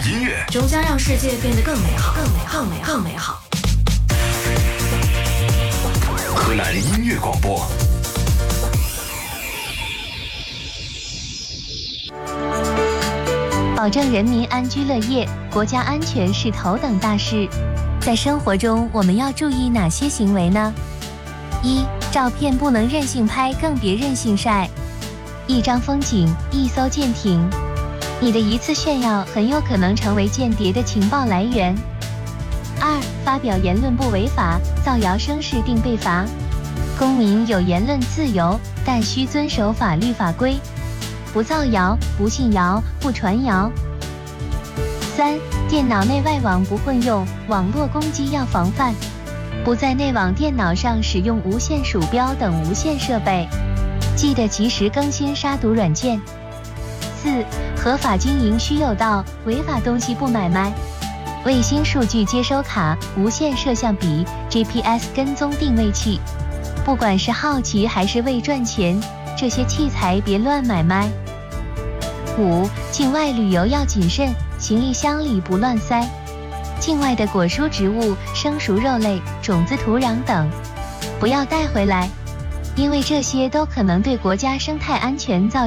音乐终将让世界变得更美好，更美好，更美好，更美好。 河南音乐广播。 保证人民安居乐业，国家安全是头等大事。在生活中，我们要注意哪些行为呢？一、照片不能任性拍，更别任性晒。一张风景，一艘舰艇，你的一次炫耀很有可能成为间谍的情报来源。二、发表言论不违法，造谣生事定被罚。公民有言论自由，但需遵守法律法规，不造谣，不信谣，不传谣。三、电脑内外网不混用，网络攻击要防范，不在内网电脑上使用无线鼠标等无线设备，记得及时更新杀毒软件。四、合法经营需有道，违法东西不买卖。卫星数据接收卡、无线摄像笔、GPS 跟踪定位器，不管是好奇还是为赚钱，这些器材别乱买卖。五、境外旅游要谨慎，行李箱里不乱塞。境外的果蔬植物、生熟肉类、种子、土壤等，不要带回来，因为这些都可能对国家生态安全造成